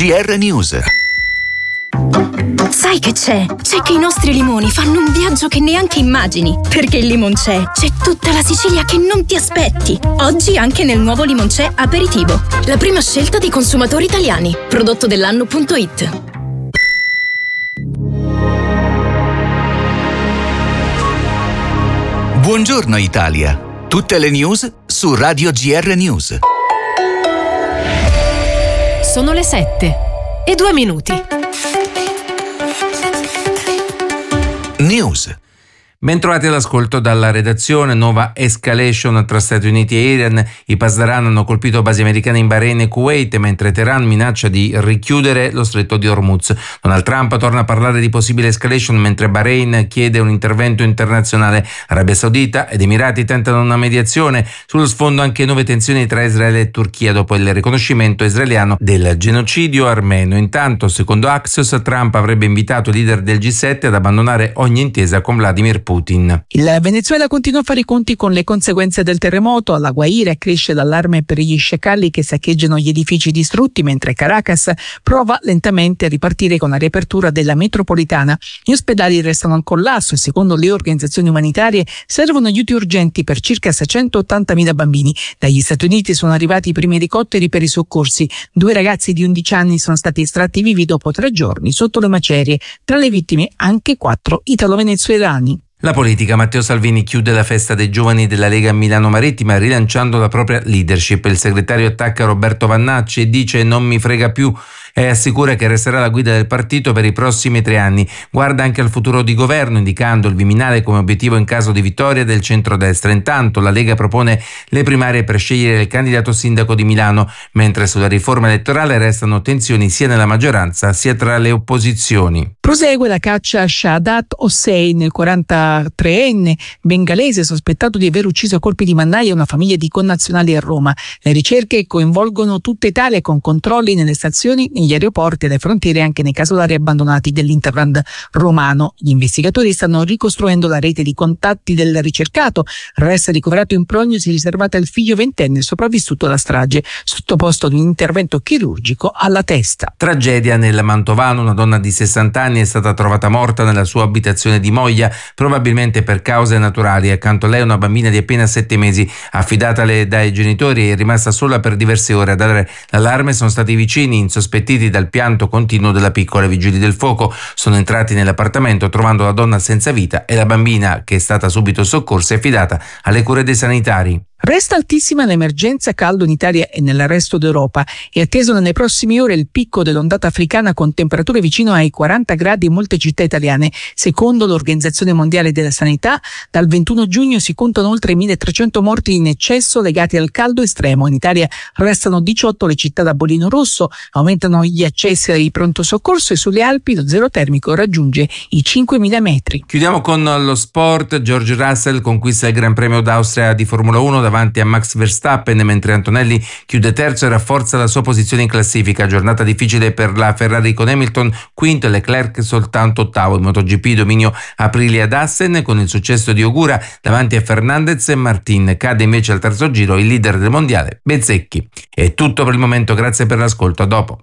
GR News. Sai che c'è? C'è che i nostri limoni fanno un viaggio che neanche immagini. Perché il Limonc'è c'è tutta la Sicilia che non ti aspetti. Oggi anche nel nuovo Limonc'è Aperitivo. La prima scelta dei consumatori italiani. Prodotto dell'anno.it. Buongiorno Italia. Tutte le news su Radio GR News. Sono le 7:02. News. Bentrovati all'ascolto dalla redazione. Nuova escalation tra Stati Uniti e Iran. I Pasdaran hanno colpito basi americane in Bahrain e Kuwait, mentre Teheran minaccia di richiudere lo stretto di Hormuz. Donald Trump torna a parlare di possibile escalation, mentre Bahrain chiede un intervento internazionale. Arabia Saudita ed Emirati tentano una mediazione. Sullo sfondo anche nuove tensioni tra Israele e Turchia dopo il riconoscimento israeliano del genocidio armeno. Intanto, secondo Axios, Trump avrebbe invitato i leader del G7 ad abbandonare ogni intesa con Vladimir Putin. Il Venezuela continua a fare i conti con le conseguenze del terremoto. La Guaira cresce l'allarme per gli sciacalli che saccheggiano gli edifici distrutti, mentre Caracas prova lentamente a ripartire con la riapertura della metropolitana. Gli ospedali restano al collasso e secondo le organizzazioni umanitarie servono aiuti urgenti per circa 680.000 bambini. Dagli Stati Uniti sono arrivati i primi elicotteri per i soccorsi. 2 ragazzi di 11 anni sono stati estratti vivi dopo 3 giorni sotto le macerie. Tra le vittime anche 4 italo-venezuelani. La politica. Matteo Salvini chiude la festa dei giovani della Lega Milano Marittima rilanciando la propria leadership. Il segretario attacca Roberto Vannacci e dice non mi frega più e assicura che resterà alla guida del partito per i prossimi 3 anni. Guarda anche al futuro di governo, indicando il Viminale come obiettivo in caso di vittoria del centrodestra. Intanto la Lega propone le primarie per scegliere il candidato sindaco di Milano, mentre sulla riforma elettorale restano tensioni sia nella maggioranza sia tra le opposizioni. Prosegue la caccia a Shahadat Hossein, il 43enne bengalese sospettato di aver ucciso a colpi di mannaia una famiglia di connazionali a Roma. Le ricerche coinvolgono tutta Italia con controlli nelle stazioni, negli aeroporti e alle frontiere, anche nei casolari abbandonati dell'Interland romano. Gli investigatori stanno ricostruendo la rete di contatti del ricercato. Resta ricoverato in prognosi riservata al figlio 20enne sopravvissuto alla strage, sottoposto ad un intervento chirurgico alla testa. Tragedia nel Mantovano. Una donna di 60 anni è stata trovata morta nella sua abitazione di Moglia, probabilmente per cause naturali. Accanto a lei una bambina di appena 7 mesi, affidatale dai genitori e rimasta sola per diverse ore. A dare l'allarme sono stati i vicini, insospettiti dal pianto continuo della piccola. I vigili del fuoco sono entrati nell'appartamento trovando la donna senza vita e la bambina, che è stata subito soccorsa e affidata alle cure dei sanitari. Resta altissima l'emergenza caldo in Italia e nel resto d'Europa. È atteso nelle prossime ore il picco dell'ondata africana con temperature vicino ai 40 gradi in molte città italiane. Secondo l'Organizzazione Mondiale della Sanità, dal 21 giugno si contano oltre 1.300 morti in eccesso legati al caldo estremo. In Italia restano 18 le città da bollino rosso, aumentano gli accessi ai pronto soccorso e sulle Alpi lo zero termico raggiunge i 5.000 metri. Chiudiamo con lo sport. George Russell conquista il Gran Premio d'Austria di Formula 1 davanti a Max Verstappen, mentre Antonelli chiude terzo e rafforza la sua posizione in classifica. Giornata difficile per la Ferrari con Hamilton quinto e Leclerc soltanto ottavo. In MotoGP dominio Aprilia ad Assen con il successo di Ogura davanti a Fernandez e Martin. Cade invece al terzo giro il leader del mondiale Bezzecchi. È tutto per il momento, grazie per l'ascolto, a dopo.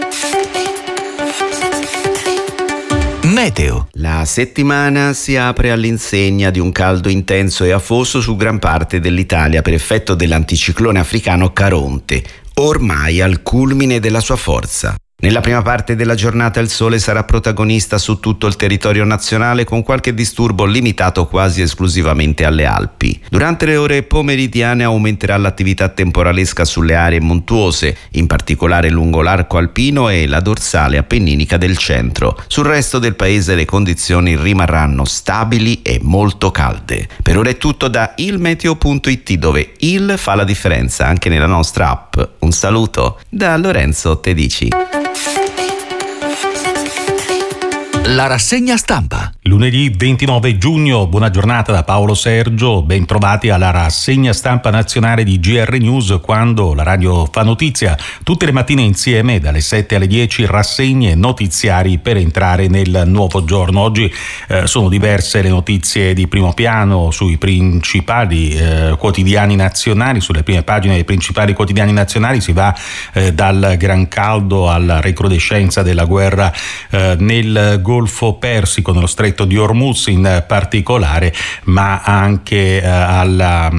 Meteo. La settimana si apre all'insegna di un caldo intenso e afoso su gran parte dell'Italia per effetto dell'anticiclone africano Caronte, ormai al culmine della sua forza. Nella prima parte della giornata il sole sarà protagonista su tutto il territorio nazionale con qualche disturbo limitato quasi esclusivamente alle Alpi. Durante le ore pomeridiane aumenterà l'attività temporalesca sulle aree montuose, in particolare lungo l'arco alpino e la dorsale appenninica del centro. Sul resto del paese le condizioni rimarranno stabili e molto calde. Per ora è tutto da ilmeteo.it, dove il fa la differenza anche nella nostra app. Un saluto da Lorenzo Tedici. La rassegna stampa. Lunedì 29 giugno, buona giornata da Paolo Sergio, ben trovati alla rassegna stampa nazionale di GR News, quando la radio fa notizia tutte le mattine insieme dalle 7 alle 10, rassegne notiziari per entrare nel nuovo giorno. Oggi sono diverse le notizie di primo piano sui principali quotidiani nazionali, sulle prime pagine dei principali quotidiani nazionali. Si va dal gran caldo alla recrudescenza della guerra nel Golfo Persico, nello Stretto di Hormuz in particolare, ma anche al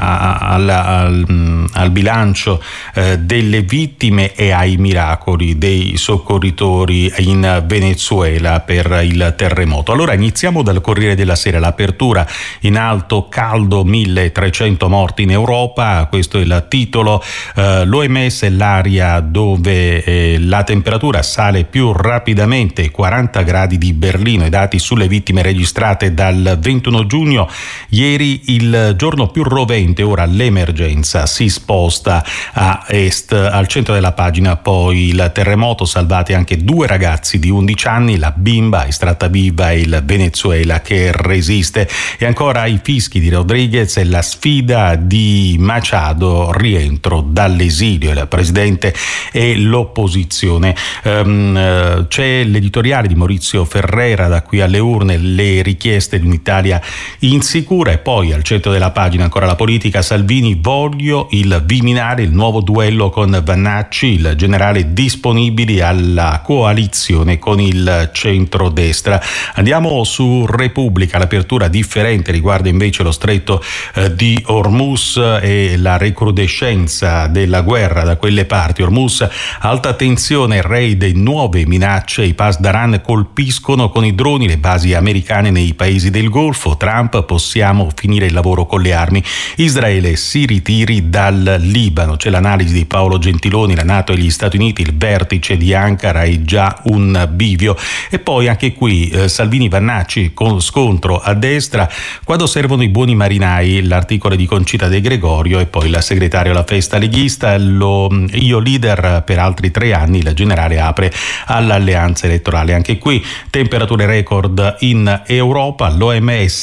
bilancio delle vittime e ai miracoli dei soccorritori in Venezuela per il terremoto. Allora iniziamo dal Corriere della Sera, l'apertura in alto: caldo, 1300 morti in Europa, questo è il titolo. L'OMS è l'area dove la temperatura sale più rapidamente, 40 gradi di Berlino, i dati sulle vittime registrate dal 21 giugno. Ieri il giorno più rovente, ora l'emergenza si sposta a est. Al centro della pagina poi il terremoto, salvati anche 2 ragazzi di 11 anni, la bimba estratta viva e il Venezuela che resiste. E ancora i fischi di Rodriguez e la sfida di Machado, rientro dall'esilio, il presidente e l'opposizione. C'è l'editoriale di Maurizio Ferrera, da qui alle urne, le richieste di un'Italia insicura. E poi al centro della pagina ancora la politica: Salvini, voglio il Viminale, il nuovo duello con Vannacci, il generale disponibili alla coalizione con il centrodestra. Andiamo su Repubblica, l'apertura differente riguarda invece lo stretto di Hormuz e la recrudescenza della guerra da quelle parti. Hormuz, alta tensione, raid e nuove minacce, i Pasdaran colpiscono con i droni le basi americane nei paesi del Golfo. Trump, possiamo finire il lavoro con le armi. Israele si ritiri dal Libano. C'è l'analisi di Paolo Gentiloni, la NATO e gli Stati Uniti, il vertice di Ankara è già un bivio. E poi anche qui Salvini, Vannacci, con scontro a destra, quando servono i buoni marinai, l'articolo di Concita De Gregorio. E poi il segretario alla festa leghista, io leader per altri 3 anni, il generale apre all'alleanza elettorale. Anche qui temperature record in Europa, l'OMS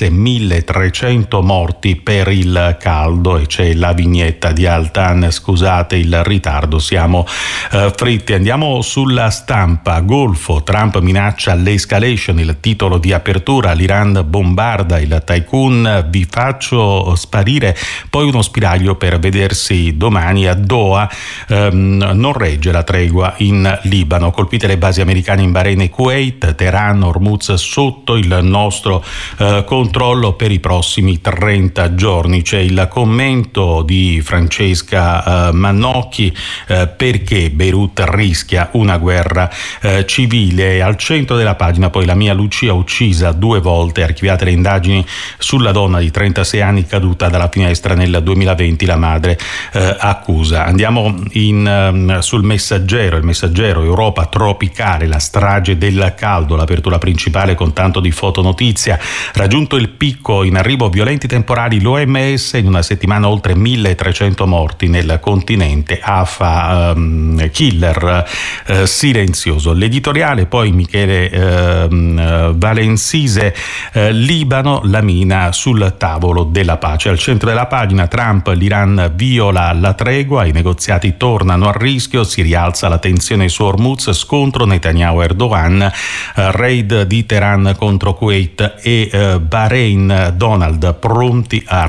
1300 morti per il caldo, e c'è la vignetta di Altan, scusate il ritardo, siamo fritti. Andiamo sulla Stampa, Golfo, Trump minaccia l'escalation, il titolo di apertura. L'Iran bombarda il tycoon, vi faccio sparire, poi uno spiraglio per vedersi domani a Doha. Non regge la tregua in Libano, colpite le basi americane in Bahrain e Kuwait, Teheran, Hormuz sotto il nostro controllo per i prossimi 30 giorni. C'è il commento di Francesca Mannocchi, perché Beirut rischia una guerra civile. Al centro della pagina poi la mia Lucia, uccisa 2 volte, archiviate le indagini sulla donna di 36 anni caduta dalla finestra nel 2020, la madre accusa. Andiamo sul Messaggero, il Messaggero, Europa tropicale, la strage del caldo, l'apertura principale con tanto di fotonotizia. Raggiunto il picco, in arrivo violenti temporali, l'OMS, in una settimana oltre 1300 morti nel continente, AFA killer silenzioso. L'editoriale poi Michele Valensise, Libano, la mina sul tavolo della pace. Al centro della pagina Trump, l'Iran viola la tregua, i negoziati tornano a rischio, si rialza la tensione su Hormuz, scontro Netanyahu-Erdogan, raid di Teheran contro Kuwait e Bahrain, Donald pronti a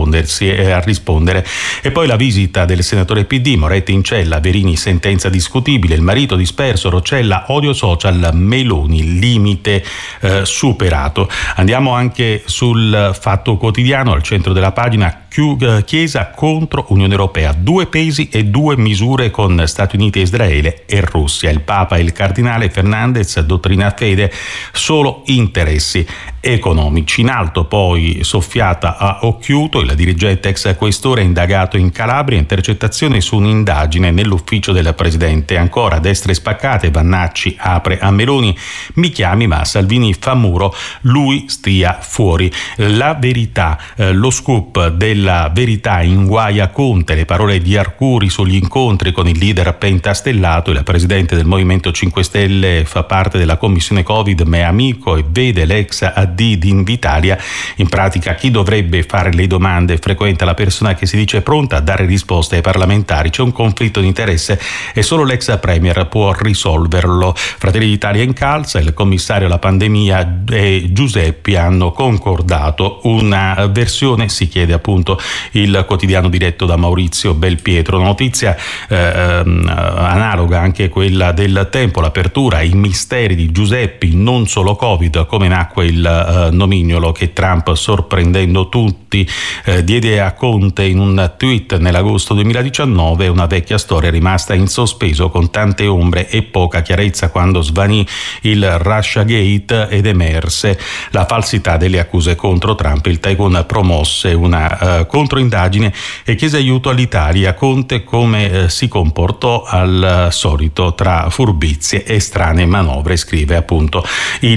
rispondere. E poi la visita del senatore PD, Moretti in cella, Verini sentenza discutibile, il marito disperso, Roccella odio social, Meloni limite superato. Andiamo anche sul Fatto Quotidiano, al centro della pagina Chiesa contro Unione Europea, 2 pesi e 2 misure con Stati Uniti, Israele e Russia. Il Papa e il cardinale Fernandez, dottrina fede, solo interessi. economici. In alto poi soffiata a Occhiuto, il dirigente ex questore è indagato in Calabria, intercettazione su un'indagine nell'ufficio del presidente. Ancora destre spaccate, Vannacci apre a Meloni, mi chiami ma Salvini fa muro, lui stia fuori. La Verità, lo scoop della Verità inguaia Conte, le parole di Arcuri sugli incontri con il leader pentastellato. Il presidente del Movimento 5 Stelle fa parte della commissione Covid ma è amico e vede l'ex AD di Invitalia. In pratica chi dovrebbe fare le domande frequenta la persona che si dice pronta a dare risposte ai parlamentari. C'è un conflitto di interesse e solo l'ex premier può risolverlo. Fratelli d'Italia incalza, il commissario alla pandemia e Giuseppi hanno concordato una versione, si chiede appunto il quotidiano diretto da Maurizio Belpietro. Notizia analoga anche quella del Tempo, l'apertura ai misteri di Giuseppi, non solo Covid, come nacque il nomignolo che Trump, sorprendendo tutti, diede a Conte in un tweet nell'agosto 2019, una vecchia storia rimasta in sospeso con tante ombre e poca chiarezza quando svanì il Russiagate ed emerse la falsità delle accuse contro Trump. Il tycoon promosse una controindagine e chiese aiuto all'Italia. Conte come si comportò al solito tra furbizie e strane manovre, scrive appunto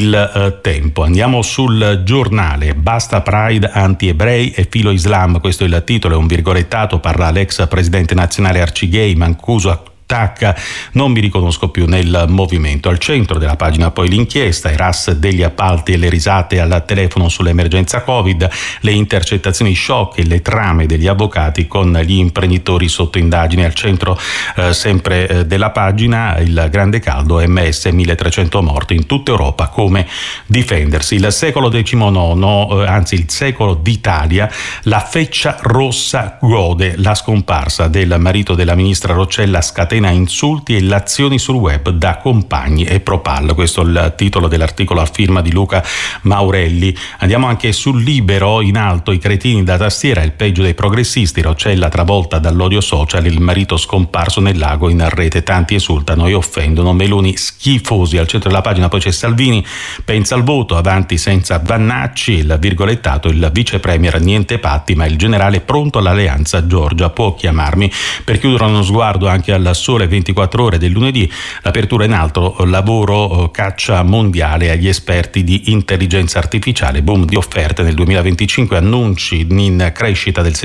il Tempo. Andiamo sul Giornale. Basta Pride, anti-ebrei e filo Islam, questo è il titolo, è un virgolettato, parla l'ex presidente nazionale Arcigay, Mancuso attacca, non mi riconosco più nel movimento. Al centro della pagina poi l'inchiesta, i RAS degli appalti e le risate al telefono sull'emergenza Covid, le intercettazioni shock e le trame degli avvocati con gli imprenditori sotto indagine. Al centro sempre della pagina il grande caldo, MS 1300 morti in tutta Europa, come difendersi. Il secolo XIX, anzi il secolo d'Italia, la Feccia Rossa gode la scomparsa del marito della ministra Roccella, scatena insulti e lazioni sul web da compagni e Propal. Questo è il titolo dell'articolo a firma di Luca Maurelli. Andiamo anche sul Libero, in alto i cretini da tastiera, il peggio dei progressisti, Roccella travolta dall'odio social, il marito scomparso nel lago, in rete tanti esultano e offendono, Meloni schifosi. Al centro della pagina poi c'è Salvini, pensa al voto, avanti senza Vannacci, il virgolettato, il vice premier niente patti ma il generale pronto all'alleanza, Giorgia può chiamarmi. Per chiudere uno sguardo anche al Sole 24 Ore del lunedì, l'apertura in alto, lavoro caccia mondiale agli esperti di intelligenza artificiale, boom di offerte nel 2025, annunci in crescita del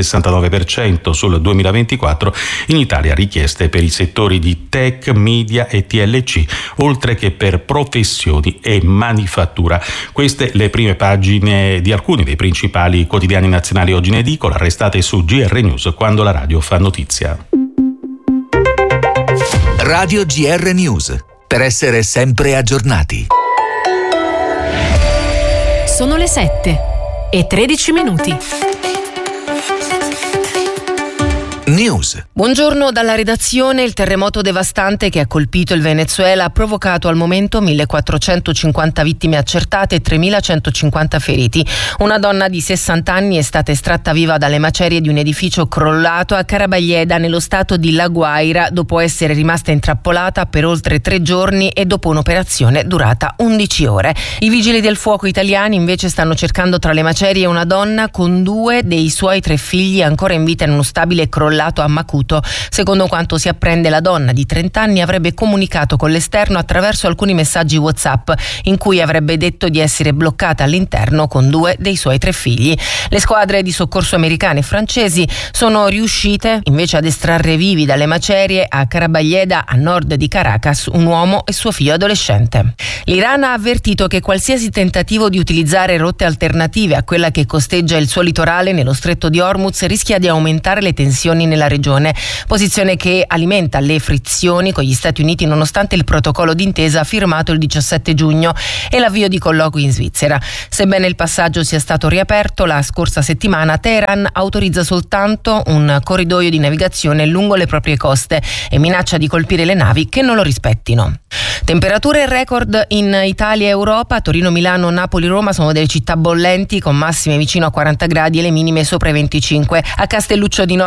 69% sul 2024, in Italia richieste per i settori di tech, media e TLC, oltre che per professioni e manifattura. Queste le prime pagine di alcuni dei principali quotidiani nazionali oggi in edicola, restate su GR News quando la radio fa notizia. Radio GR News, per essere sempre aggiornati. Sono le 7:13. News. Buongiorno dalla redazione. Il terremoto devastante che ha colpito il Venezuela ha provocato al momento 1.450 vittime accertate e 3.150 feriti. Una donna di 60 anni è stata estratta viva dalle macerie di un edificio crollato a Carabayeda, nello stato di La Guaira, dopo essere rimasta intrappolata per oltre 3 giorni e dopo un'operazione durata 11 ore. I vigili del fuoco italiani invece stanno cercando tra le macerie una donna con 2 dei suoi 3 figli ancora in vita in uno stabile crollato a Macuto. Secondo quanto si apprende, la donna di 30 anni avrebbe comunicato con l'esterno attraverso alcuni messaggi WhatsApp in cui avrebbe detto di essere bloccata all'interno con 2 dei suoi 3 figli. Le squadre di soccorso americane e francesi sono riuscite invece ad estrarre vivi dalle macerie a Carabayeda, a nord di Caracas, un uomo e suo figlio adolescente. L'Iran ha avvertito che qualsiasi tentativo di utilizzare rotte alternative a quella che costeggia il suo litorale nello stretto di Hormuz rischia di aumentare le tensioni nella regione, posizione che alimenta le frizioni con gli Stati Uniti nonostante il protocollo d'intesa firmato il 17 giugno e l'avvio di colloqui in Svizzera. Sebbene il passaggio sia stato riaperto la scorsa settimana, Teheran autorizza soltanto un corridoio di navigazione lungo le proprie coste e minaccia di colpire le navi che non lo rispettino. Temperature record in Italia e Europa. Torino, Milano, Napoli, Roma sono delle città bollenti con massime vicino a 40 gradi e le minime sopra i 25. A Castelluccio di Norcia la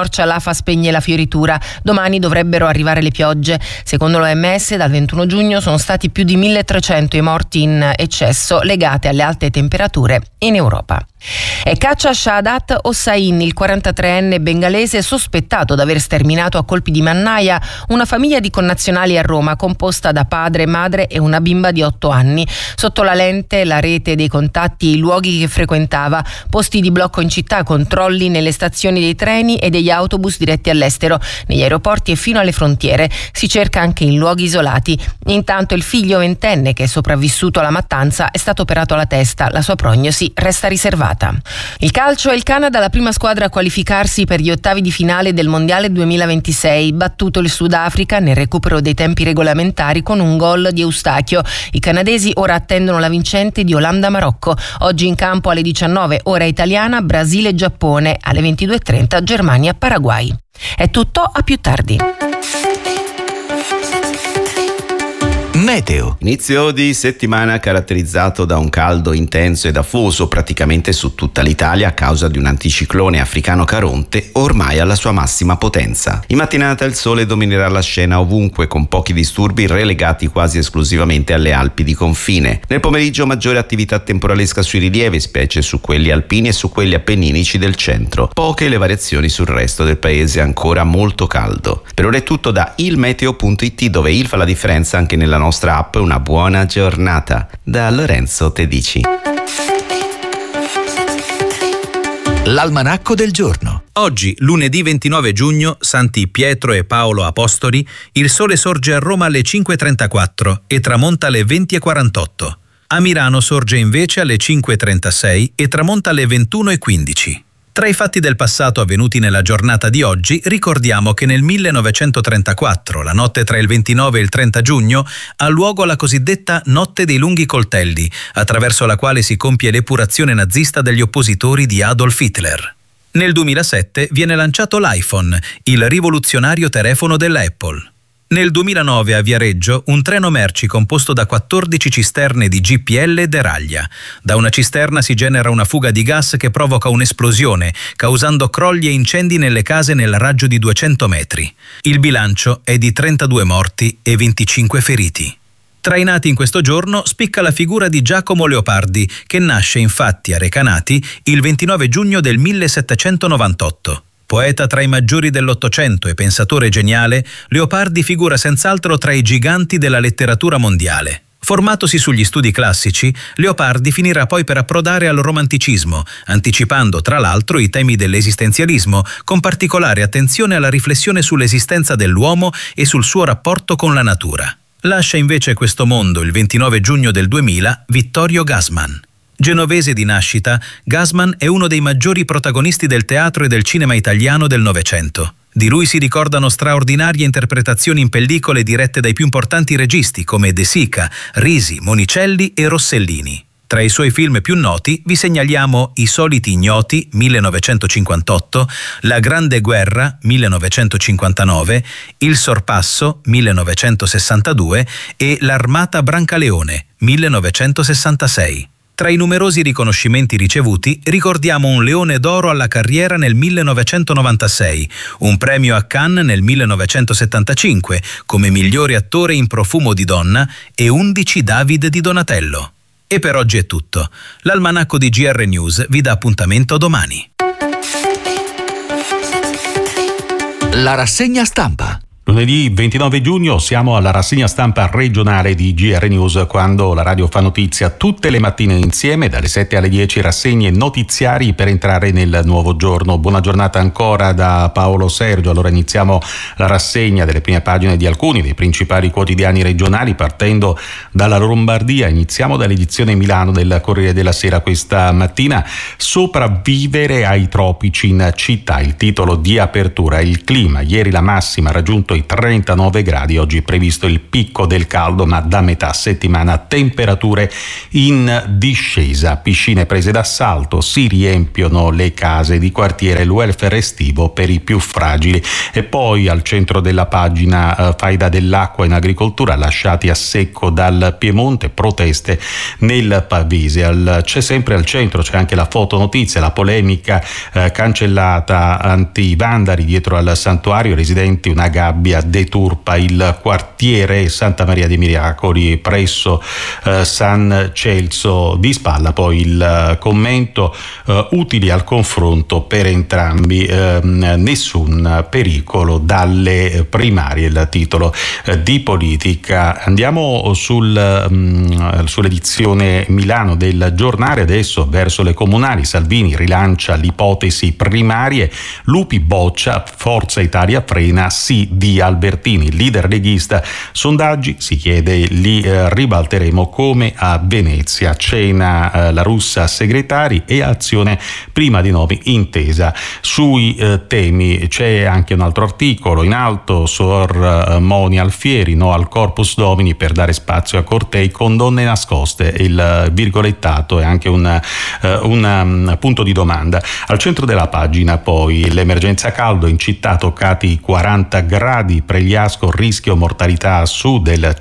l'afa spegne la fioritura. Domani dovrebbero arrivare le piogge. Secondo l'OMS dal 21 giugno sono stati più di 1.300 i morti in eccesso legate alle alte temperature in Europa. E caccia Shaadat Hossain, il 43enne bengalese sospettato d'aver sterminato a colpi di mannaia una famiglia di connazionali a Roma composta da padre, madre e una bimba di 8 anni. Sotto la lente la rete dei contatti, i luoghi che frequentava, posti di blocco in città, controlli nelle stazioni dei treni e degli autobus diretti all'estero, negli aeroporti e fino alle frontiere. Si cerca anche in luoghi isolati. Intanto il figlio ventenne, che è sopravvissuto alla mattanza, è stato operato alla testa. La sua prognosi resta riservata. Il calcio è il Canada la prima squadra a qualificarsi per gli ottavi di finale del Mondiale 2026, battuto il Sudafrica nel recupero dei tempi regolamentari con un gol di Eustachio. I canadesi ora attendono la vincente di Olanda-Marocco. Oggi in campo alle 19 ora italiana, Brasile-Giappone, alle 22:30 Germania-Paraguay. È tutto, a più tardi. Meteo. Inizio di settimana caratterizzato da un caldo intenso ed afoso praticamente su tutta l'Italia a causa di un anticiclone africano Caronte ormai alla sua massima potenza. In mattinata il sole dominerà la scena ovunque, con pochi disturbi relegati quasi esclusivamente alle Alpi di confine. Nel pomeriggio maggiore attività temporalesca sui rilievi, specie su quelli alpini e su quelli appenninici del centro. Poche le variazioni sul resto del paese, ancora molto caldo. Per ora è tutto da ilmeteo.it, dove il fa la differenza anche nella nostra app. Una buona giornata da Lorenzo Tedici. L'almanacco del giorno. Oggi, lunedì 29 giugno, Santi Pietro e Paolo Apostoli, il sole sorge a Roma alle 5:34 e tramonta alle 20:48. A Milano sorge invece alle 5:36 e tramonta alle 21:15. Tra i fatti del passato avvenuti nella giornata di oggi, ricordiamo che nel 1934, la notte tra il 29 e il 30 giugno, ha luogo la cosiddetta Notte dei lunghi coltelli, attraverso la quale si compie l'epurazione nazista degli oppositori di Adolf Hitler. Nel 2007 viene lanciato l'iPhone, il rivoluzionario telefono dell'Apple. Nel 2009 a Viareggio un treno merci composto da 14 cisterne di GPL deraglia. Da una cisterna si genera una fuga di gas che provoca un'esplosione, causando crolli e incendi nelle case nel raggio di 200 metri. Il bilancio è di 32 morti e 25 feriti. Tra i nati in questo giorno spicca la figura di Giacomo Leopardi, che nasce infatti a Recanati il 29 giugno del 1798. Poeta tra i maggiori dell'Ottocento e pensatore geniale, Leopardi figura senz'altro tra i giganti della letteratura mondiale. Formatosi sugli studi classici, Leopardi finirà poi per approdare al romanticismo, anticipando tra l'altro i temi dell'esistenzialismo, con particolare attenzione alla riflessione sull'esistenza dell'uomo e sul suo rapporto con la natura. Lascia invece questo mondo il 29 giugno del 2000 Vittorio Gassman. Genovese di nascita, Gassman è uno dei maggiori protagonisti del teatro e del cinema italiano del Novecento. Di lui si ricordano straordinarie interpretazioni in pellicole dirette dai più importanti registi come De Sica, Risi, Monicelli e Rossellini. Tra i suoi film più noti vi segnaliamo I soliti ignoti, 1958, La grande guerra, 1959, Il sorpasso, 1962 e L'armata Brancaleone, 1966. Tra i numerosi riconoscimenti ricevuti ricordiamo un Leone d'Oro alla carriera nel 1996, un premio a Cannes nel 1975 come migliore attore in Profumo di donna e 11 David di Donatello. E per oggi è tutto. L'almanacco di GR News vi dà appuntamento domani. La rassegna stampa. Lunedì 29 giugno siamo alla rassegna stampa regionale di GR News, quando la radio fa notizia tutte le mattine insieme dalle 7 alle 10, rassegne notiziari per entrare nel nuovo giorno. Buona giornata ancora da Paolo Sergio. Allora iniziamo la rassegna delle prime pagine di alcuni dei principali quotidiani regionali, partendo dalla Lombardia. Iniziamo dall'edizione Milano del Corriere della Sera questa mattina. Sopravvivere ai tropici in città, il titolo di apertura. Il clima, ieri la massima ha raggiunto raggiunto i 39 gradi, oggi è previsto il picco del caldo, ma da metà settimana temperature in discesa, piscine prese d'assalto, si riempiono le case di quartiere, il welfare estivo per i più fragili. E poi al centro della pagina faida dell'acqua in agricoltura, lasciati a secco dal Piemonte, proteste nel Pavese. C'è sempre al centro, c'è anche la fotonotizia, la polemica cancellata anti-vandali dietro al santuario, residenti, una gabbia deturpa il quartiere Santa Maria dei Miracoli presso San Celso di Spalla. Poi il commento, utili al confronto per entrambi, nessun pericolo dalle primarie, il titolo di Politica. Andiamo sull'edizione Milano del giornale, adesso verso le comunali. Salvini rilancia l'ipotesi primarie, Lupi boccia, Forza Italia frena, sì di Albertini, leader leghista, sondaggi si chiede, li ribalteremo come a Venezia, cena la Russa segretari e azione prima di nomi intesa sui temi. C'è anche un altro articolo in alto, Sor Moni Alfieri, no al Corpus Domini per dare spazio a cortei con donne nascoste, il virgolettato è anche un punto di domanda. Al centro della pagina poi l'emergenza caldo in città, toccati i 40 gradi, Pregliasco rischio mortalità a sud del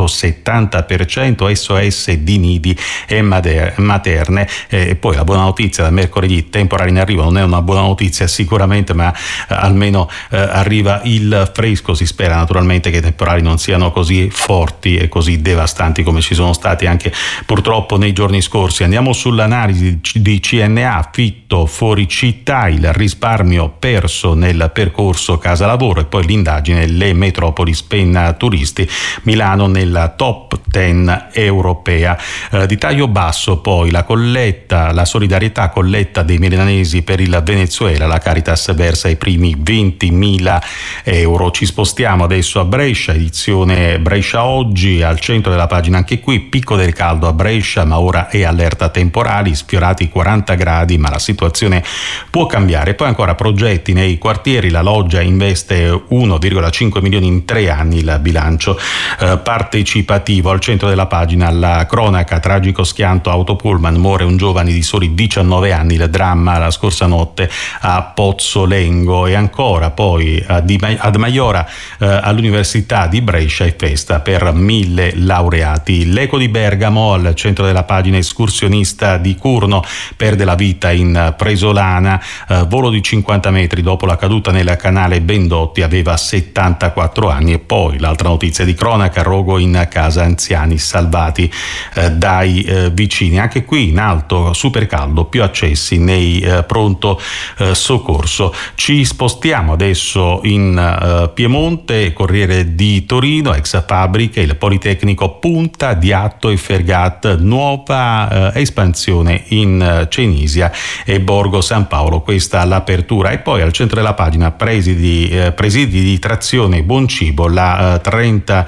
170%, SOS di nidi e materne. E poi la buona notizia da mercoledì, temporali in arrivo, non è una buona notizia sicuramente, ma almeno arriva il fresco. Si spera naturalmente che i temporali non siano così forti e così devastanti come ci sono stati anche purtroppo nei giorni scorsi. Andiamo sull'analisi di CNA, affitto fuori città, il risparmio perso nel percorso casa lavoro, e poi l'indagine, le metropoli spenna turisti, Milano nella top 10 europea. Di taglio basso poi la colletta, la solidarietà colletta dei milanesi per il Venezuela, la Caritas versa i primi 20.000 euro. Ci spostiamo adesso a Brescia, edizione Brescia oggi, al centro della pagina anche qui, picco del caldo a Brescia, ma ora è allerta temporali, sfiorati 40 gradi, ma la situazione può cambiare. Poi ancora progetti nei quartieri, la Loggia investe 1,5 milioni in 3 anni, il bilancio partecipativo. Al centro della pagina la cronaca, tragico schianto autopullman, muore un giovane di soli 19 anni, il dramma la scorsa notte a Pozzolengo. E ancora poi ad Maiora all'Università di Brescia è festa per 1000 laureati. L'Eco di Bergamo, al centro della pagina, escursionista di Curno perde la vita in Presolana, volo di 50 metri dopo la caduta nel canale Bendotti, aveva 74 anni. E poi l'altra notizia di cronaca, rogo in casa, anziani salvati dai vicini. Anche qui in alto, super caldo, più accessi nei pronto soccorso. Ci spostiamo adesso in Piemonte, Corriere di Torino, ex fabbriche, il Politecnico punta di Atto e Fergat, nuova espansione in Cenisia e Borgo San Paolo, questa l'apertura. E poi al centro della pagina presidi di trazione buon cibo, le 30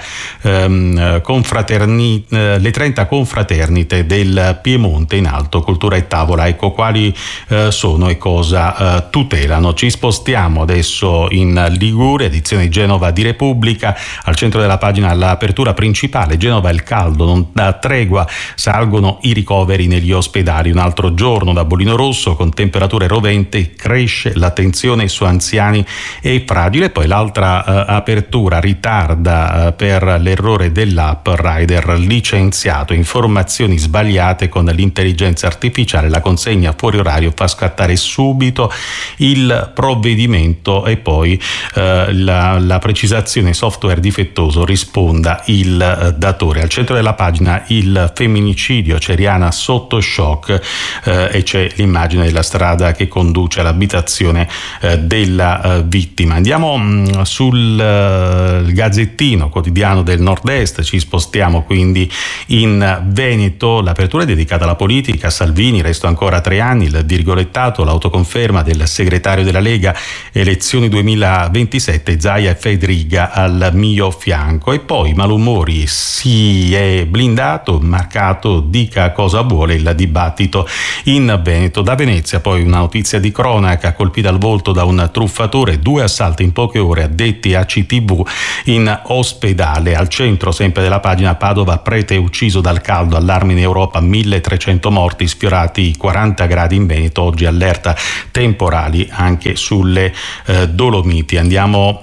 confraternite del Piemonte in alto, cultura e tavola. Ecco quali sono e cosa tutelano. Ci spostiamo adesso in Liguria, edizione di Genova di Repubblica, al centro della pagina l'apertura principale, Genova il caldo non dà tregua, salgono i ricoveri negli ospedali, un altro giorno da bollino rosso con temperature roventi, cresce l'attenzione su anziani e fragili. E poi l'altra apertura ritarda per l'errore dell'app, rider licenziato, informazioni sbagliate con l'intelligenza artificiale, la consegna fuori orario fa scattare subito il provvedimento. E poi la precisazione software difettoso, risponda il datore. Al centro della pagina il femminicidio, Ceriana sotto shock, e c'è l'immagine della strada che conduce all'abitazione della vittima. Andiamo sul Gazzettino, quotidiano del Nord-Est, ci spostiamo quindi in Veneto, l'apertura è dedicata alla politica, Salvini, resto ancora 3 anni, il virgolettato, l'autoconferma del segretario della Lega, elezioni 2027, Zaia e Fedriga al mio fianco. E poi malumori, si è blindato, marcato, dica cosa vuole, il dibattito in Veneto. Da Venezia poi una notizia di cronaca, colpita al volto da un truffatore, 2 assalti in poche ore, addetti a CTV in ospedale. Al centro sempre della pagina, Padova, prete ucciso dal caldo, allarme in Europa, 1300 morti, sfiorati i 40 gradi in Veneto, oggi allerta temporali anche sulle Dolomiti. Andiamo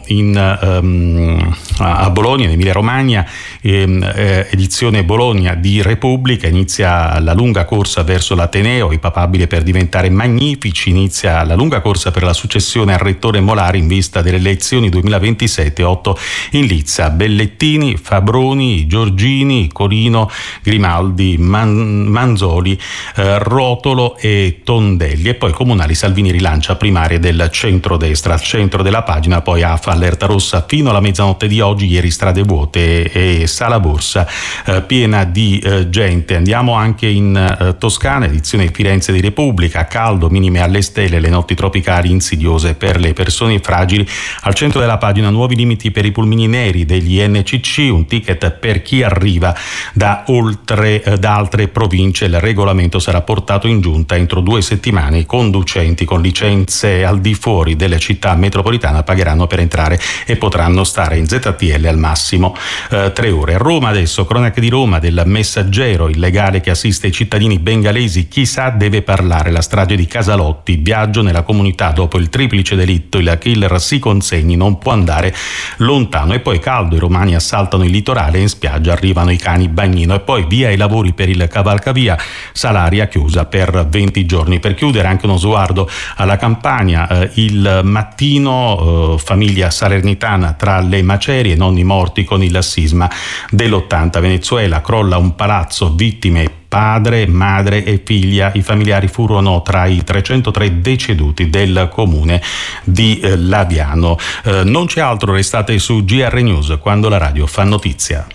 a Bologna, in Emilia Romagna, edizione Bologna di Repubblica, inizia la lunga corsa verso l'Ateneo, i papabili per diventare magnifici, inizia la lunga corsa per la successione al rettore Molari in vista delle elezioni 2027, 8 in lizza, Bellettini, Fabroni, Giorgini, Corino, Grimaldi, Manzoli, Rotolo e Tondelli. E poi comunali, Salvini rilancia primarie del centrodestra. Al centro della pagina poi AFA, allerta rossa fino alla mezzanotte di oggi, ieri strade vuote e sala borsa piena di gente. Andiamo anche in Toscana, edizione Firenze di Repubblica, caldo, minime alle stelle, le notti tropicali insidiose per le persone fragili. Al centro della pagina, nuovi limiti per i pulmini neri degli NCC, un ticket per chi arriva da altre province. Il regolamento sarà portato in giunta entro 2 settimane. I conducenti con licenze al di fuori delle città metropolitane pagheranno per entrare e potranno stare in ZTL al massimo 3 ore. Roma adesso, cronache di Roma, del Messaggero, il legale che assiste i cittadini bengalesi, chissà deve parlare, la strage di Casalotti, viaggio nella comunità dopo il triplice delitto, il killer si consegni, non può andare lontano. E poi caldo, i romani assaltano il litorale e in spiaggia arrivano i cani bagnino. E poi via i lavori per il cavalcavia, Salaria chiusa per 20 giorni. Per chiudere anche uno sguardo alla Campania, il Mattino, famiglia salernitana tra le macerie, nonni morti con il sisma dell'80, Venezuela, crolla un palazzo, vittime padre, madre e figlia. I familiari furono tra i 303 deceduti del comune di Laviano. Non c'è altro, restate su GR News, quando la radio fa notizia.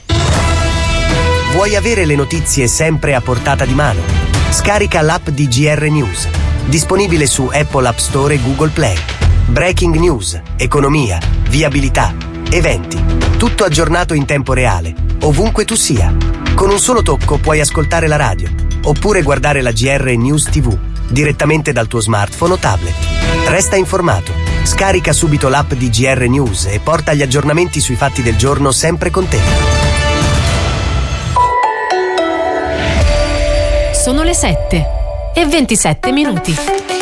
Vuoi avere le notizie sempre a portata di mano? Scarica l'app di GR News, disponibile su Apple App Store e Google Play. Breaking news, economia, viabilità, eventi, tutto aggiornato in tempo reale, ovunque tu sia. Con un solo tocco puoi ascoltare la radio, oppure guardare la GR News TV, direttamente dal tuo smartphone o tablet. Resta informato, scarica subito l'app di GR News e porta gli aggiornamenti sui fatti del giorno sempre con te. Sono le 7:27.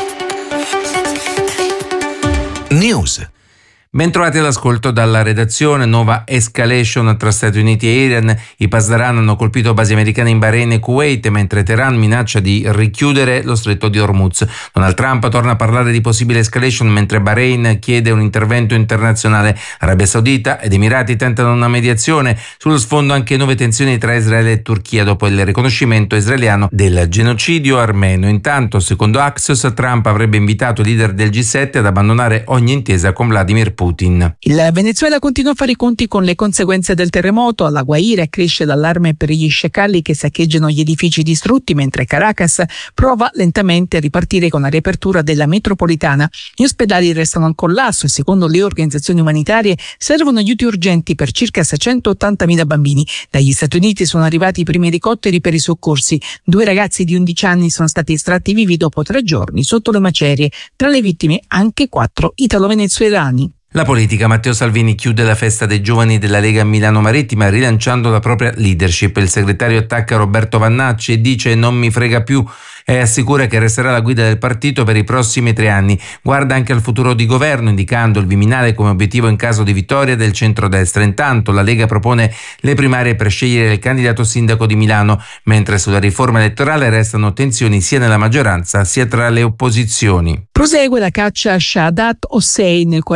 News. Bentrovati all'ascolto dalla redazione. Nuova escalation tra Stati Uniti e Iran. I Pasdaran hanno colpito basi americane in Bahrain e Kuwait, mentre Teheran minaccia di richiudere lo stretto di Hormuz. Donald Trump torna a parlare di possibile escalation, mentre Bahrain chiede un intervento internazionale. Arabia Saudita ed Emirati tentano una mediazione. Sullo sfondo anche nuove tensioni tra Israele e Turchia dopo il riconoscimento israeliano del genocidio armeno. Intanto, secondo Axios, Trump avrebbe invitato i leader del G7 ad abbandonare ogni intesa con Vladimir Putin. Il Venezuela continua a fare i conti con le conseguenze del terremoto. Alla Guaira cresce l'allarme per gli sciacalli che saccheggiano gli edifici distrutti, mentre Caracas prova lentamente a ripartire con la riapertura della metropolitana. Gli ospedali restano al collasso e, secondo le organizzazioni umanitarie, servono aiuti urgenti per circa 680.000 bambini. Dagli Stati Uniti sono arrivati i primi elicotteri per i soccorsi. 2 ragazzi di 11 anni sono stati estratti vivi dopo 3 giorni sotto le macerie. Tra le vittime anche 4 italo-venezuelani. La politica. Matteo Salvini chiude la festa dei giovani della Lega Milano Marittima rilanciando la propria leadership. Il segretario attacca Roberto Vannacci e dice non mi frega più e assicura che resterà alla guida del partito per i prossimi 3 anni. Guarda anche al futuro di governo, indicando il Viminale come obiettivo in caso di vittoria del centrodestra. Intanto la Lega propone le primarie per scegliere il candidato sindaco di Milano, mentre sulla riforma elettorale restano tensioni sia nella maggioranza sia tra le opposizioni. Prosegue la caccia a Shahadat Hossein, il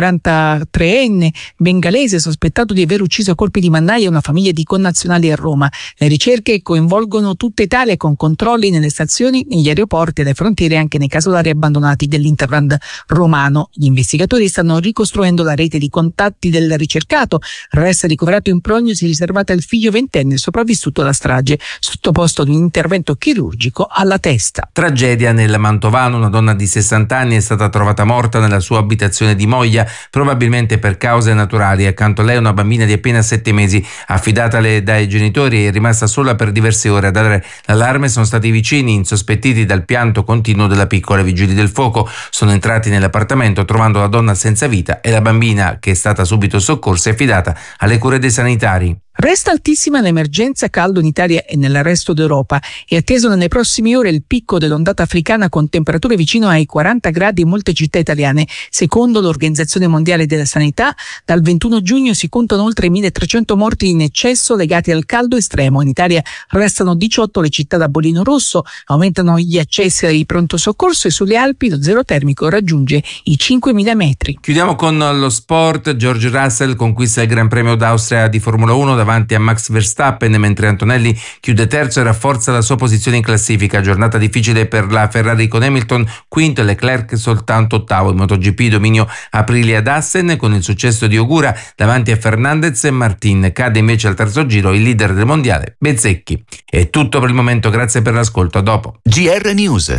43enne bengalese sospettato di aver ucciso a colpi di mannaia una famiglia di connazionali a Roma. Le ricerche coinvolgono tutta Italia con controlli nelle stazioni, negli aeroporti e alle frontiere, anche nei casolari abbandonati dell'Interland romano. Gli investigatori stanno ricostruendo la rete di contatti del ricercato. Resta ricoverato in prognosi riservata al figlio 20enne sopravvissuto alla strage, sottoposto ad un intervento chirurgico alla testa. Tragedia nel Mantovano. Una donna di 60 anni è stata trovata morta nella sua abitazione di Moglia, probabilmente per cause naturali. Accanto a lei una bambina di appena 7 mesi, affidatale dai genitori e rimasta sola per diverse ore. A dare l'allarme sono stati i vicini, insospettiti assistiti dal pianto continuo della piccola. Vigili del fuoco sono entrati nell'appartamento trovando la donna senza vita e la bambina, che è stata subito soccorsa e affidata alle cure dei sanitari. Resta altissima l'emergenza caldo in Italia e nel resto d'Europa. È atteso nelle prossime ore il picco dell'ondata africana con temperature vicino ai 40 gradi in molte città italiane. Secondo l'Organizzazione Mondiale della Sanità, dal 21 giugno si contano oltre 1.300 morti in eccesso legati al caldo estremo. In Italia restano 18 le città da bollino rosso, aumentano gli accessi ai pronto soccorso e sulle Alpi lo zero termico raggiunge i 5.000 metri. Chiudiamo con lo sport. George Russell conquista il Gran Premio d'Austria di Formula 1 davanti a Max Verstappen, mentre Antonelli chiude terzo e rafforza la sua posizione in classifica. Giornata difficile per la Ferrari con Hamilton quinto e Leclerc soltanto ottavo. In MotoGP dominio Aprilia ad Assen con il successo di Ogura davanti a Fernandez e Martin. Cade invece al terzo giro il leader del mondiale Bezzecchi. È tutto per il momento, grazie per l'ascolto, a dopo. GR News.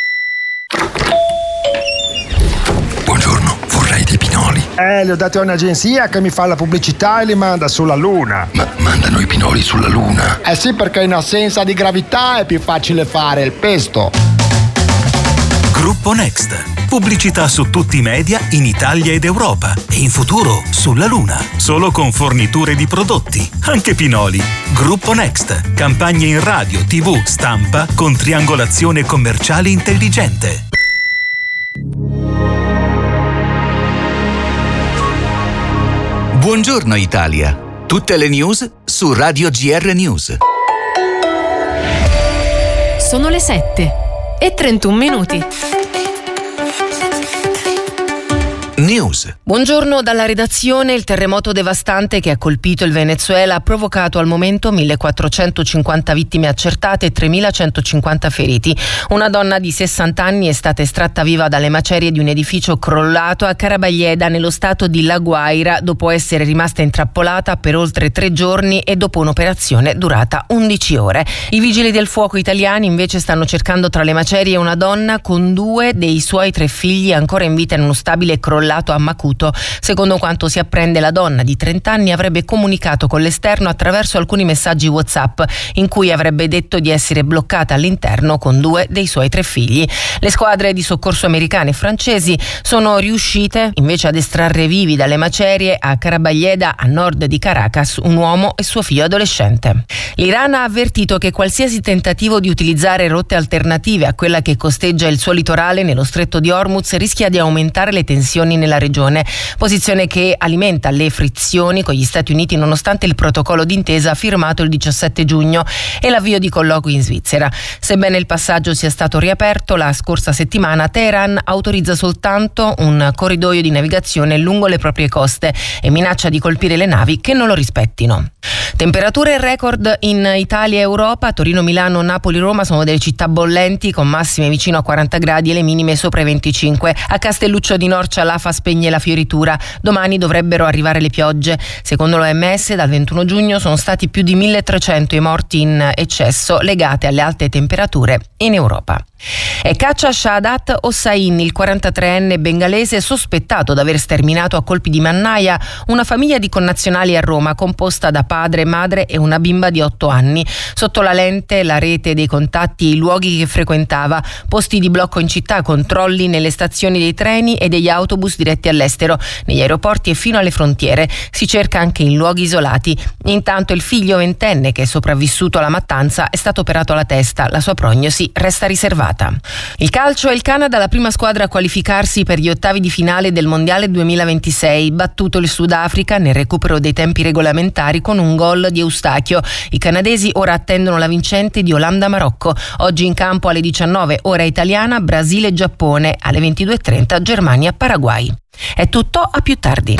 Buongiorno, vorrei dei pinoli. Li ho dati a un'agenzia che mi fa la pubblicità e li manda sulla Luna. Ma mandano i pinoli sulla Luna? Eh sì, perché in assenza di gravità è più facile fare il pesto. Gruppo Next. Pubblicità su tutti i media in Italia ed Europa e in futuro sulla Luna. Solo con forniture di prodotti, anche pinoli. Gruppo Next. Campagne in radio, TV, stampa con triangolazione commerciale intelligente. Buongiorno Italia. Tutte le news su Radio GR News. Sono le 7:31. News. Buongiorno dalla redazione. Il terremoto devastante che ha colpito il Venezuela ha provocato al momento 1.450 vittime accertate e 3.150 feriti. Una donna di 60 anni è stata estratta viva dalle macerie di un edificio crollato a Carabayeda nello stato di La Guaira dopo essere rimasta intrappolata per oltre 3 giorni e dopo un'operazione durata 11 ore. I vigili del fuoco italiani invece stanno cercando tra le macerie una donna con 2 dei suoi 3 figli ancora in vita in uno stabile crollato a Macuto. Secondo quanto si apprende, la donna di 30 anni avrebbe comunicato con l'esterno attraverso alcuni messaggi WhatsApp in cui avrebbe detto di essere bloccata all'interno con 2 dei suoi 3 figli. Le squadre di soccorso americane e francesi sono riuscite invece ad estrarre vivi dalle macerie a Carabayeda, a nord di Caracas, un uomo e suo figlio adolescente. L'Iran ha avvertito che qualsiasi tentativo di utilizzare rotte alternative a quella che costeggia il suo litorale nello stretto di Hormuz rischia di aumentare le tensioni nella regione, posizione che alimenta le frizioni con gli Stati Uniti nonostante il protocollo d'intesa firmato il 17 giugno e l'avvio di colloqui in Svizzera. Sebbene il passaggio sia stato riaperto la scorsa settimana, Teheran autorizza soltanto un corridoio di navigazione lungo le proprie coste e minaccia di colpire le navi che non lo rispettino. Temperature record in Italia e Europa. Torino, Milano, Napoli, Roma sono delle città bollenti con massime vicino a 40 gradi e le minime sopra i 25. A Castelluccio di Norcia l'AFA spegne la fioritura. Domani dovrebbero arrivare le piogge. Secondo l'OMS dal 21 giugno sono stati più di 1.300 i morti in eccesso legate alle alte temperature in Europa. E caccia Shaadat Hossain, il 43enne bengalese sospettato di aver sterminato a colpi di mannaia una famiglia di connazionali a Roma composta da padre, madre e una bimba di 8 anni. Sotto la lente la rete dei contatti e i luoghi che frequentava, posti di blocco in città, controlli nelle stazioni dei treni e degli autobus diretti all'estero, negli aeroporti e fino alle frontiere. Si cerca anche in luoghi isolati. Intanto il figlio ventenne che è sopravvissuto alla mattanza è stato operato alla testa, la sua prognosi resta riservata. Il calcio e il Canada la prima squadra a qualificarsi per gli ottavi di finale del Mondiale 2026, battuto il Sudafrica nel recupero dei tempi regolamentari con un gol di Eustachio. I canadesi ora attendono la vincente di Olanda-Marocco. Oggi in campo alle 19 ora italiana Brasile-Giappone, alle 22:30 Germania-Paraguay. È tutto, a più tardi.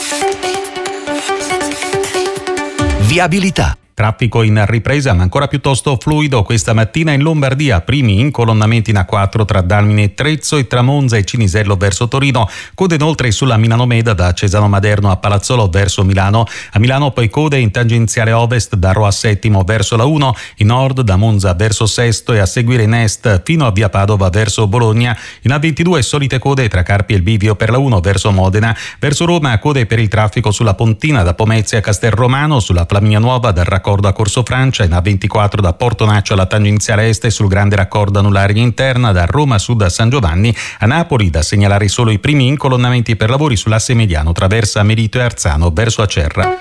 Viabilità. Traffico in ripresa ma ancora piuttosto fluido questa mattina in Lombardia, primi incolonnamenti in A4 tra Dalmine e Trezzo e tra Monza e Cinisello verso Torino, code inoltre sulla Milano Meda da Cesano Maderno a Palazzolo verso Milano, a Milano poi code in tangenziale ovest da Rho a Settimo verso la 1, in nord da Monza verso Sesto e a seguire in est fino a via Padova verso Bologna, in A22 solite code tra Carpi e il Bivio per la 1 verso Modena, verso Roma code per il traffico sulla Pontina da Pomezia a Castelromano, sulla Flaminia Nuova dal Raccordo raccordo a Corso Francia, in A24 da Portonaccio alla tangenziale est e sul grande raccordo anulare interna da Roma Sud a San Giovanni. A Napoli da segnalare solo i primi incolonnamenti per lavori sull'asse mediano traversa Melito e Arzano verso Acerra.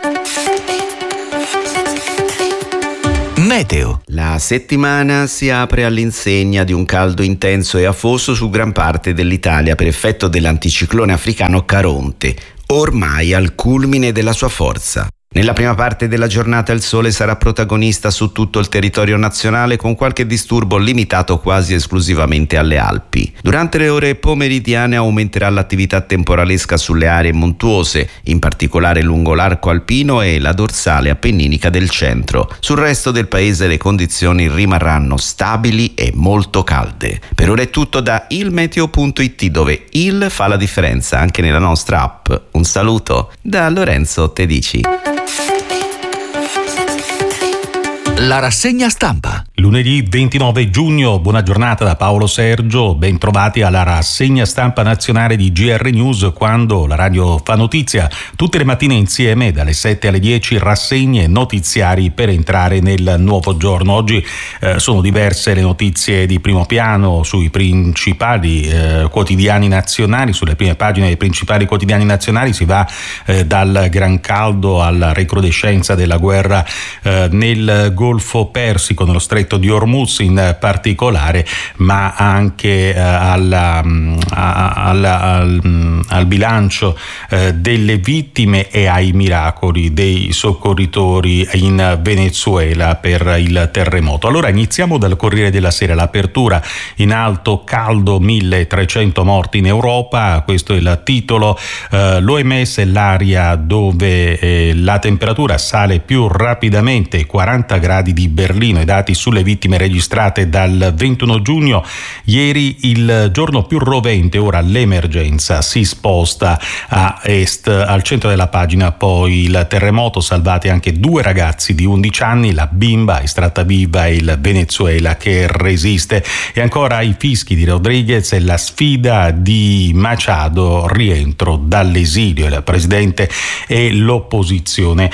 Meteo. La settimana si apre all'insegna di un caldo intenso e afoso su gran parte dell'Italia per effetto dell'anticiclone africano Caronte, ormai al culmine della sua forza. Nella prima parte della giornata il sole sarà protagonista su tutto il territorio nazionale, con qualche disturbo limitato quasi esclusivamente alle Alpi. Durante le ore pomeridiane aumenterà l'attività temporalesca sulle aree montuose, in particolare lungo l'arco alpino e la dorsale appenninica del centro. Sul resto del paese le condizioni rimarranno stabili e molto calde. Per ora è tutto da ilmeteo.it, dove il fa la differenza anche nella nostra app. Un saluto da Lorenzo Tedici. La rassegna stampa. Lunedì 29 giugno, buona giornata da Paolo Sergio, ben trovati alla rassegna stampa nazionale di GR News, quando la radio fa notizia. Tutte le mattine insieme dalle 7 alle 10 rassegne notiziari per entrare nel nuovo giorno. Oggi sono diverse le notizie di primo piano sui principali quotidiani nazionali, sulle prime pagine dei principali quotidiani nazionali. Si va dal gran caldo alla recrudescenza della guerra nel Golfo Persico, nello stretto di Hormuz in particolare, ma anche al bilancio delle vittime e ai miracoli dei soccorritori in Venezuela per il terremoto. Allora iniziamo dal Corriere della Sera. L'apertura in alto, caldo, 1300 morti in Europa, questo è il titolo. L'OMS è l'area dove la temperatura sale più rapidamente, 40 gradi di Berlino, i dati sulle vittime registrate dal 21 giugno. Ieri il giorno più rovente, ora l'emergenza si sposta a est. Al centro della pagina poi il terremoto, salvati anche 2 ragazzi di 11 anni, la bimba estratta viva e il Venezuela che resiste. E ancora i fischi di Rodriguez e la sfida di Machado, rientro dall'esilio, il presidente e l'opposizione.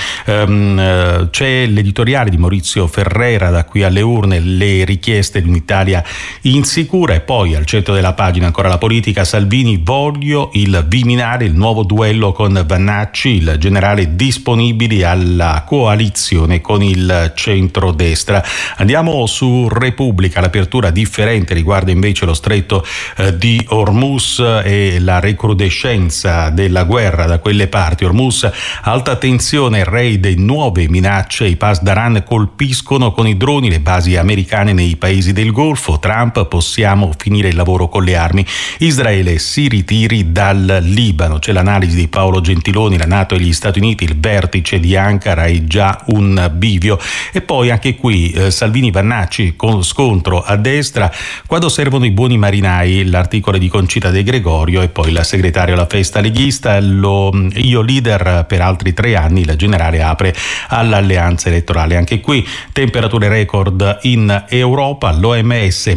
C'è l'editoriale di Maurizio Ferrera, da qui alle urne, le richieste di un'Italia insicura. E poi al centro della pagina ancora la politica. Salvini, voglio il Viminale, il nuovo duello con Vannacci, il generale disponibili alla coalizione con il centrodestra. Andiamo su Repubblica. L'apertura differente riguarda invece lo stretto di Hormuz e la recrudescenza della guerra da quelle parti. Hormuz, alta tensione, raid e nuove minacce. I Pasdaran colpiscono con i droni le basi americane nei paesi del Golfo. Trump, possiamo finire il lavoro con le armi. Israele si ritiri dal Libano. C'è l'analisi di Paolo Gentiloni. La NATO e gli Stati Uniti, il vertice di Ankara è già un bivio. E poi anche qui Salvini, Vannacci, con scontro a destra, quando servono i buoni marinai, l'articolo di Concita De Gregorio. E poi la segretaria alla festa leghista, io leader per altri 3 anni, il generale apre all'alleanza elettorale. Anche qui temperature record in Europa, l'OMS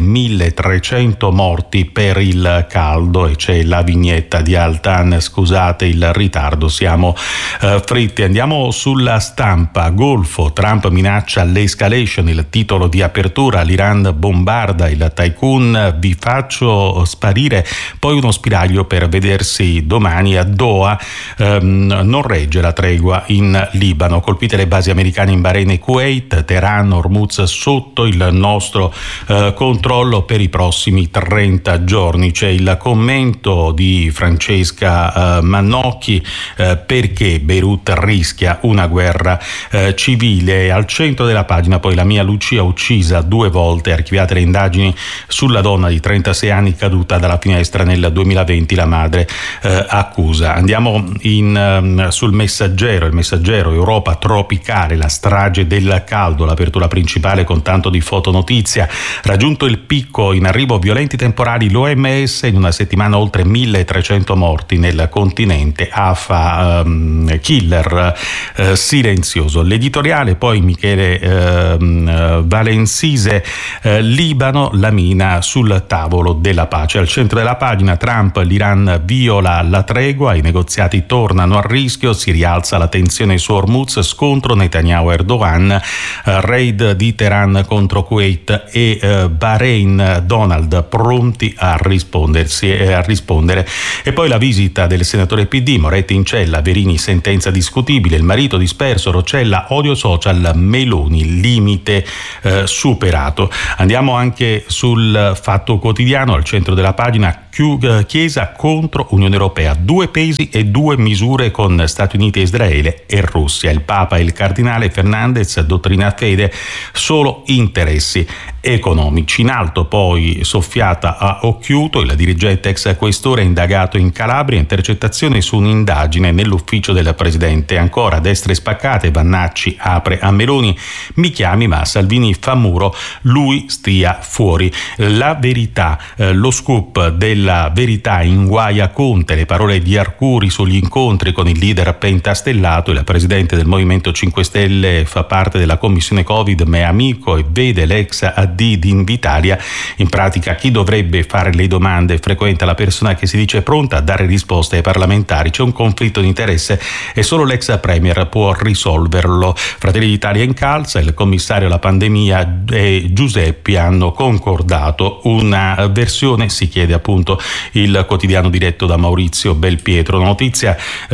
1300 morti per il caldo, e c'è la vignetta di Altan. Scusate il ritardo, siamo fritti. Andiamo sulla Stampa. Golfo, Trump minaccia l'escalation, il titolo di apertura. L'Iran bombarda il tycoon, vi faccio sparire. Poi uno spiraglio per vedersi domani a Doha. Non regge la tregua in Libano, colpite le basi americane in Bahrain e Kuwait. Teheran, Hormuz sotto il nostro controllo per i prossimi 30 giorni. C'è il commento di Francesca Mannocchi, perché Beirut rischia una guerra civile. Al centro della pagina poi la mia Lucia uccisa 2 volte, archiviate le indagini sulla donna di 36 anni caduta dalla finestra nel 2020, la madre accusa. Andiamo sul Messaggero. Il Messaggero, Europa tropicale, la strage del caldo, l'apertura principale con soltanto di fotonotizia. Raggiunto il picco in arrivo violenti temporali, l'OMS in una settimana oltre 1300 morti nel continente, AFA killer silenzioso. L'editoriale poi Michele Valensise, Libano, la mina sul tavolo della pace. Al centro della pagina Trump, l'Iran viola la tregua, i negoziati tornano a rischio, si rialza la tensione su Hormuz, scontro Netanyahu-Erdogan, raid di Teheran contro Kuwait e Bahrain, Donald pronti a rispondere. E poi la visita del senatore PD, Moretti in cella, Verini sentenza discutibile, il marito disperso, Roccella, odio social, Meloni limite superato. Andiamo anche sul Fatto Quotidiano, al centro della pagina Chiesa contro Unione Europea, 2 pesi e 2 misure con Stati Uniti, Israele e Russia. Il Papa e il Cardinale Fernandez, dottrina fede, solo interessi economici. In alto poi soffiata a Occhiuto, il dirigente ex questore indagato in Calabria, intercettazione su un'indagine nell'ufficio del presidente. Ancora destre spaccate, Vannacci apre a Meloni, mi chiami ma Salvini fa muro, lui stia fuori. La Verità, lo scoop della Verità inguaia Conte, le parole di Arcuri sugli incontri con il leader pentastellato. Il presidente del Movimento 5 Stelle fa parte della commissione Covid ma è amico e vede l'ex AD di Invitalia. In pratica chi dovrebbe fare le domande frequenta la persona che si dice pronta a dare risposte ai parlamentari. C'è un conflitto di interesse e solo l'ex premier può risolverlo. Fratelli d'Italia incalza, il commissario alla pandemia e Giuseppi hanno concordato una versione, si chiede appunto il quotidiano diretto da Maurizio Belpietro. Notizia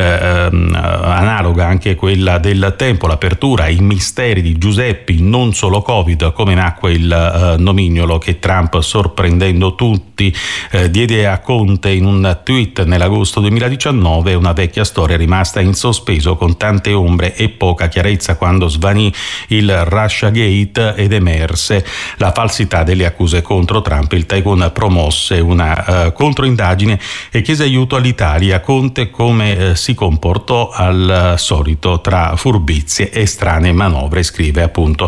analoga anche quella del Tempo, l'apertura ai misteri di Giuseppi, non solo Covid, come nacque il nomignolo che Trump, sorprendendo tutti, diede a Conte in un tweet nell'agosto 2019, una vecchia storia rimasta in sospeso con tante ombre e poca chiarezza quando svanì il Russiagate ed emerse la falsità delle accuse contro Trump. Il tycoon promosse una controindagine e chiese aiuto all'Italia. Conte come si comportò al solito tra furbizie e strane manovre, scrive appunto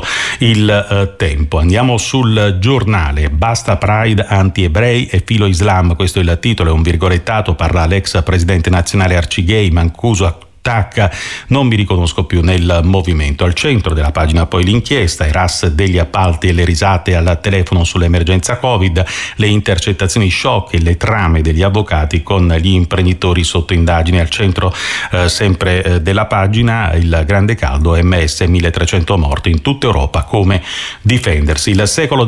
il Tempo. Andiamo sul Giornale, basta Pride, anti-ebrei e filo Islam, questo è il titolo, è un virgolettato, parla l'ex presidente nazionale Arcigay, Mancuso attacca, non mi riconosco più nel movimento. Al centro della pagina poi l'inchiesta, i RAS degli appalti e le risate al telefono sull'emergenza Covid, le intercettazioni shock e le trame degli avvocati con gli imprenditori sotto indagine. Al centro sempre della pagina il grande caldo, OMS 1300 morti in tutta Europa, come difendersi. Il secolo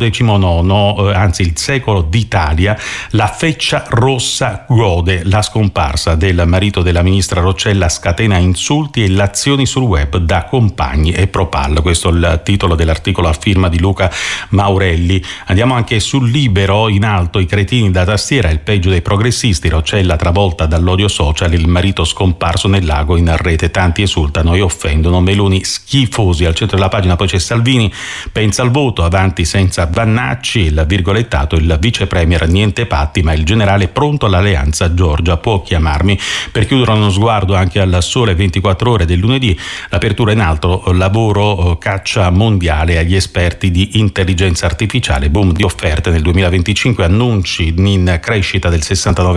XIX, anzi il secolo d'Italia, la Feccia Rossa gode la scomparsa del marito della ministra Roccella, scatena insulti e lazioni sul web da compagni e Propal. Questo è il titolo dell'articolo a firma di Luca Maurelli. Andiamo anche sul Libero, in alto i cretini da tastiera, il peggio dei progressisti, Roccella travolta dall'odio social, il marito scomparso nel lago, in rete tanti esultano e offendono, Meloni schifosi. Al centro della pagina poi c'è Salvini, pensa al voto, avanti senza Vannacci, il virgolettato, il vice premier niente patti ma il generale pronto all'alleanza, Giorgia può chiamarmi. Per chiudere uno sguardo anche al Sole 24 ore del lunedì, l'apertura in alto, lavoro, caccia mondiale agli esperti di intelligenza artificiale, boom di offerte nel 2025, annunci in crescita del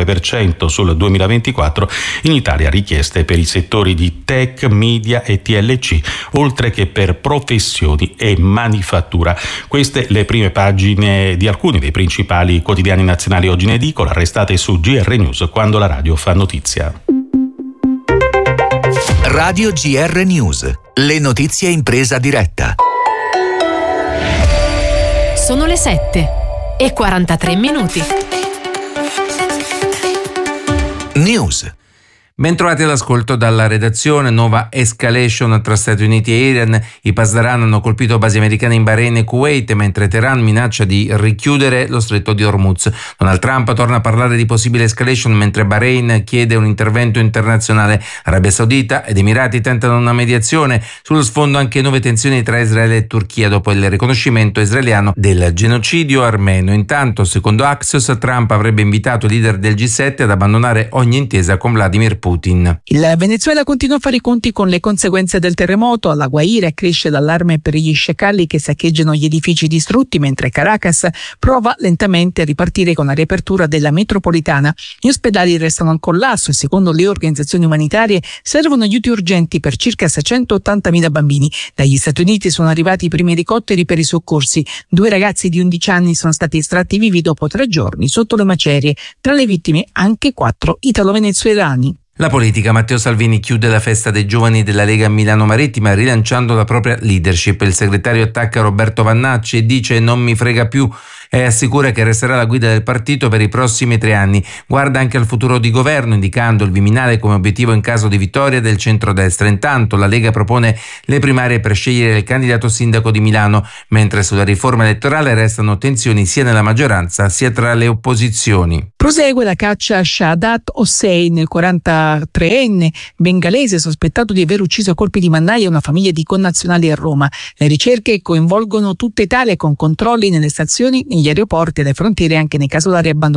69% sul 2024, in Italia richieste per i settori di tech, media e TLC, oltre che per professioni e manifattura. Queste le prime pagine di alcuni dei principali quotidiani nazionali oggi in edicola. Restate su GR News, quando la radio fa notizia. Radio GR News, le notizie in presa diretta. Sono le 7:43. News. Bentrovati all'ascolto dalla redazione. Nuova escalation tra Stati Uniti e Iran. I Pasdaran hanno colpito basi americane in Bahrain e Kuwait, mentre Teheran minaccia di richiudere lo stretto di Hormuz. Donald Trump torna a parlare di possibile escalation, mentre Bahrain chiede un intervento internazionale. Arabia Saudita ed Emirati tentano una mediazione. Sullo sfondo anche nuove tensioni tra Israele e Turchia dopo il riconoscimento israeliano del genocidio armeno. Intanto, secondo Axios, Trump avrebbe invitato i leader del G7 ad abbandonare ogni intesa con Vladimir Putin. Il Venezuela continua a fare i conti con le conseguenze del terremoto. Alla Guaira cresce l'allarme per gli sciacalli che saccheggiano gli edifici distrutti, mentre Caracas prova lentamente a ripartire con la riapertura della metropolitana. Gli ospedali restano al collasso e secondo le organizzazioni umanitarie servono aiuti urgenti per circa 680.000 bambini. Dagli Stati Uniti sono arrivati i primi elicotteri per i soccorsi. 2 ragazzi di 11 anni sono stati estratti vivi dopo 3 giorni sotto le macerie. Tra le vittime anche 4 italo-venezuelani. La politica. Matteo Salvini chiude la festa dei giovani della Lega Milano Marittima rilanciando la propria leadership. Il segretario attacca Roberto Vannacci e dice non mi frega più e assicura che resterà alla guida del partito per i prossimi 3 anni. Guarda anche al futuro di governo, indicando il Viminale come obiettivo in caso di vittoria del centrodestra. Intanto la Lega propone le primarie per scegliere il candidato sindaco di Milano, mentre sulla riforma elettorale restano tensioni sia nella maggioranza sia tra le opposizioni. Prosegue la caccia a Shahadat Hossein, il 43enne bengalese sospettato di aver ucciso a colpi di mannaia una famiglia di connazionali a Roma. Le ricerche coinvolgono tutta Italia con controlli nelle stazioni, negli aeroporti e alle frontiere anche nei casolari abbandonati.